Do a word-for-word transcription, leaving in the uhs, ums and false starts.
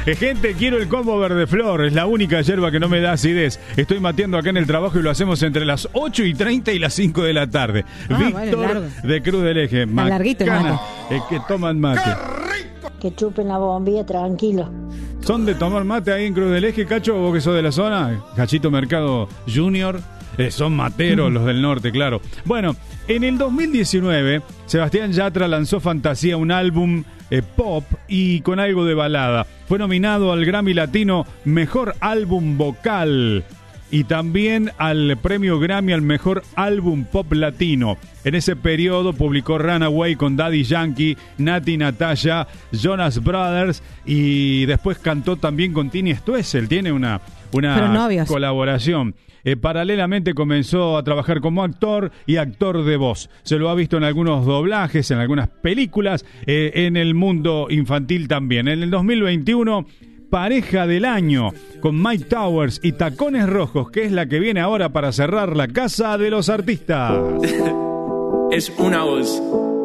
Gente, quiero el combo verde flor. Es la única yerba que no me da acidez. Estoy mateando acá en el trabajo y lo hacemos entre las ocho y treinta y las cinco de la tarde. Ah, Víctor bueno, de Cruz del Eje. Está larguito el Macana, mate. el que toman mate. Que chupen la bombilla tranquilo. ¿Son de tomar mate ahí en Cruz del Eje, Cacho? ¿Vos que sos de la zona? Cachito Mercado Junior. Eh, son materos los del norte, claro. Bueno, en el dos mil diecinueve, Sebastián Yatra lanzó Fantasía, un álbum eh, pop y con algo de balada. Fue nominado al Grammy Latino Mejor Álbum Vocal y también al premio Grammy al Mejor Álbum Pop Latino. En ese periodo publicó Runaway con Daddy Yankee, Nati Natasha, Jonas Brothers y después cantó también con Tini Stoessel. Tiene una, una colaboración. Eh, paralelamente comenzó a trabajar como actor y actor de voz. Se lo ha visto en algunos doblajes, en algunas películas, eh, en el mundo infantil también. En el dos mil veintiuno, pareja del año con Mike Towers y Tacones Rojos, que es la que viene ahora para cerrar la Casa de los Artistas. Es una voz.